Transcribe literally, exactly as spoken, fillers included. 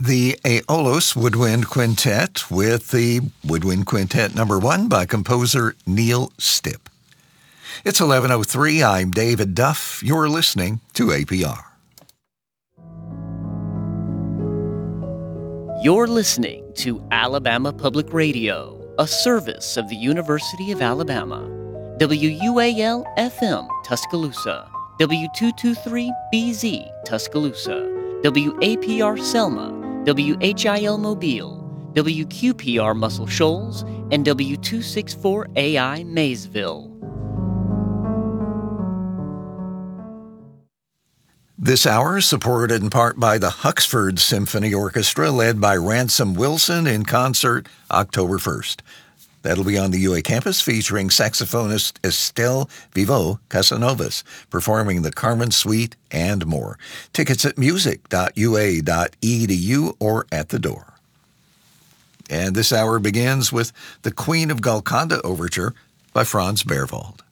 the Aeolus Woodwind Quintet with the Woodwind Quintet number one by composer Neil Stipp. It's eleven oh three. I'm David Duff. You're listening to A P R. You're listening to Alabama Public Radio, a service of the University of Alabama. W U A L F M, Tuscaloosa. W two twenty-three B Z, Tuscaloosa. W A P R Selma. W H I L Mobile. W Q P R Muscle Shoals. And W two sixty-four A I Maysville. This hour is supported in part by the Huxford Symphony Orchestra, led by Ransom Wilson in concert October first. That'll be on the U A campus, featuring saxophonist Estelle Vivo Casanovas, performing the Carmen Suite and more. Tickets at music dot u a dot e d u or at the door. And this hour begins with the Queen of Golconda Overture by Franz Berwald.